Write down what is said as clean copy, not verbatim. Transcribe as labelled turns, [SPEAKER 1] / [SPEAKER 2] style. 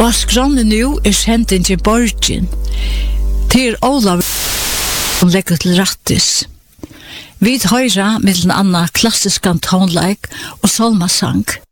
[SPEAKER 1] Og skrånne nu sending til Borgin. Til Olav som legger til rattis. Vi høyra mellom anna klassisk tonleik og salmasang.